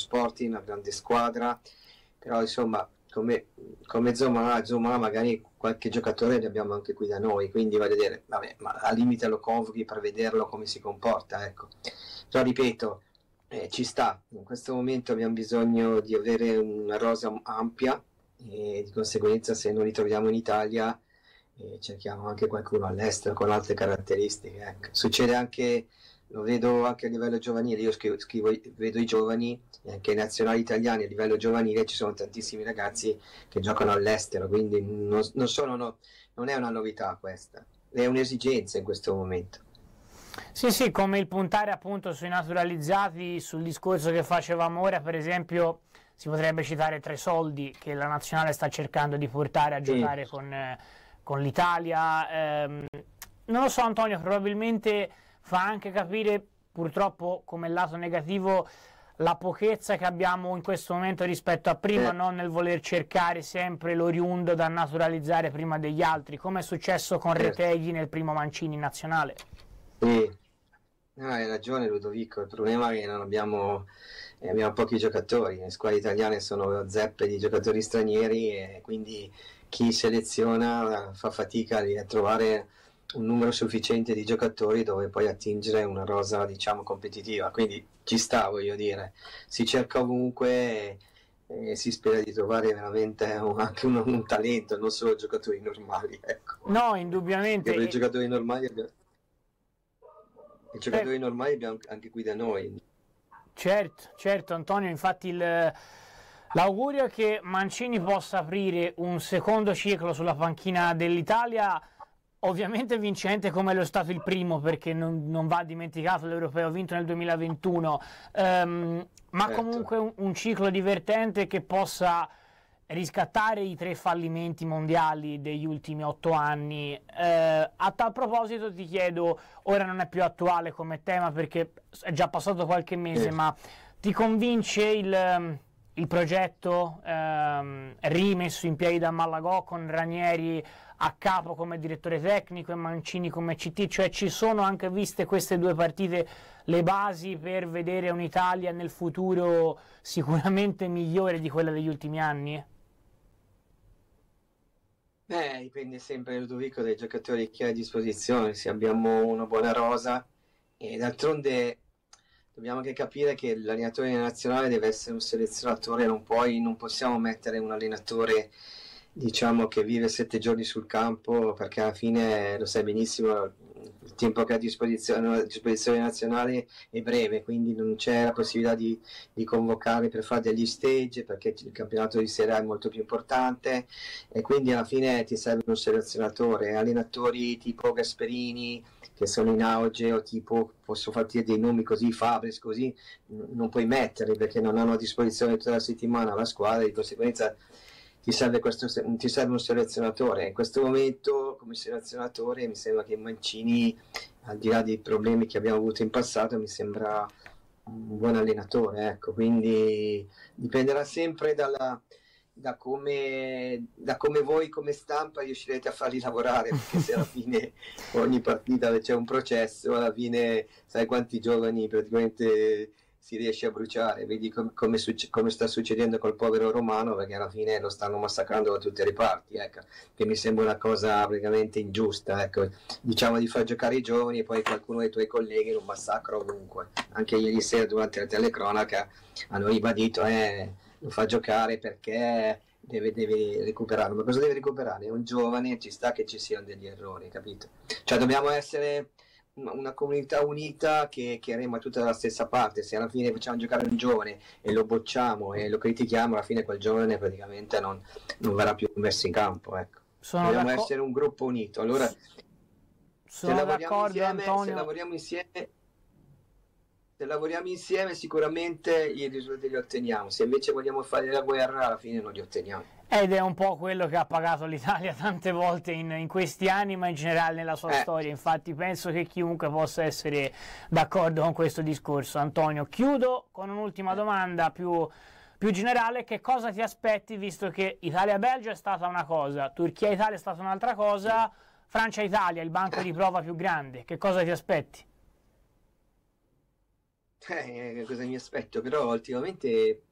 Sporting, una grande squadra, però insomma come Zoma magari qualche giocatore li abbiamo anche qui da noi, quindi va a vedere, vabbè, ma al limite lo convochi per vederlo come si comporta, ecco. Però ripeto, ci sta, in questo momento abbiamo bisogno di avere una rosa ampia e di conseguenza se non li troviamo in Italia cerchiamo anche qualcuno all'estero con altre caratteristiche, ecco. Succede anche, lo vedo anche a livello giovanile, io vedo i giovani e anche i nazionali italiani a livello giovanile ci sono tantissimi ragazzi che giocano all'estero, quindi non è una novità questa, è un'esigenza in questo momento. Sì, come il puntare appunto sui naturalizzati, sul discorso che facevamo ora, per esempio si potrebbe citare Tresoldi che la nazionale sta cercando di portare a giocare con l'Italia, non lo so Antonio, probabilmente fa anche capire purtroppo come lato negativo la pochezza che abbiamo in questo momento rispetto a prima, no? Nel voler cercare sempre l'oriundo da naturalizzare prima degli altri, come è successo con Retegui nel primo Mancini nazionale. Sì, hai ragione Ludovico, il problema è che non abbiamo pochi giocatori, le squadre italiane sono zeppe di giocatori stranieri e quindi chi seleziona fa fatica a trovare un numero sufficiente di giocatori dove poi attingere una rosa diciamo competitiva, quindi ci sta, voglio dire, si cerca ovunque e si spera di trovare veramente anche un talento, non solo giocatori normali, ecco. No, indubbiamente. I giocatori normali abbiamo anche qui da noi. Certo Antonio, infatti l'augurio è che Mancini possa aprire un secondo ciclo sulla panchina dell'Italia, ovviamente vincente come lo è stato il primo, perché non va dimenticato l'Europeo vinto nel 2021, ma comunque un ciclo divertente che possa riscattare i 3 fallimenti mondiali degli ultimi 8 anni. A tal proposito ti chiedo, ora non è più attuale come tema perché è già passato qualche mese, ma ti convince il progetto rimesso in piedi da Malagò con Ranieri a capo come direttore tecnico e Mancini come CT, cioè ci sono anche viste queste 2 partite le basi per vedere un'Italia nel futuro sicuramente migliore di quella degli ultimi anni? Dipende sempre, Ludovico, dai giocatori che hai a disposizione, se abbiamo una buona rosa e d'altronde dobbiamo anche capire che l'allenatore nazionale deve essere un selezionatore, non possiamo mettere un allenatore diciamo che vive 7 giorni sul campo, perché alla fine lo sai benissimo il tempo che ha a disposizione nazionale è breve, quindi non c'è la possibilità di convocare per fare degli stage, perché il campionato di Serie A è molto più importante e quindi alla fine ti serve un selezionatore. Allenatori tipo Gasperini che sono in auge, o tipo, posso farti dei nomi così, Fabris, così non puoi metterli perché non hanno a disposizione tutta la settimana la squadra, di conseguenza ti serve un selezionatore. In questo momento come selezionatore mi sembra che Mancini, al di là dei problemi che abbiamo avuto in passato, mi sembra un buon allenatore, ecco. Quindi dipenderà sempre da come voi come stampa riuscirete a farli lavorare, perché se alla fine ogni partita c'è un processo, alla fine sai quanti giovani praticamente si riesce a bruciare, vedi come sta succedendo col povero Romano, perché alla fine lo stanno massacrando da tutte le parti, ecco, che mi sembra una cosa praticamente ingiusta, ecco. Diciamo di far giocare i giovani e poi qualcuno dei tuoi colleghi lo massacra ovunque. Anche ieri sera durante la telecronaca hanno ribadito lo fa giocare perché deve recuperarlo. Ma cosa deve recuperare? È un giovane, ci sta che ci siano degli errori, capito? Cioè dobbiamo essere una comunità unita che rema tutta dalla stessa parte. Se alla fine facciamo giocare un giovane e lo bocciamo e lo critichiamo, alla fine quel giovane praticamente non verrà più messo in campo, ecco. Dobbiamo essere un gruppo unito. Allora sono d'accordo, Antonio. Se lavoriamo insieme sicuramente i risultati li otteniamo, se invece vogliamo fare la guerra alla fine non li otteniamo. Ed è un po' quello che ha pagato l'Italia tante volte in questi anni, ma in generale nella sua storia. Infatti penso che chiunque possa essere d'accordo con questo discorso. Antonio, chiudo con un'ultima domanda più generale. Che cosa ti aspetti, visto che Italia-Belgio è stata una cosa, Turchia-Italia è stata un'altra cosa, Francia-Italia, il banco di prova più grande, che cosa ti aspetti? Cosa mi aspetto? Però ultimamente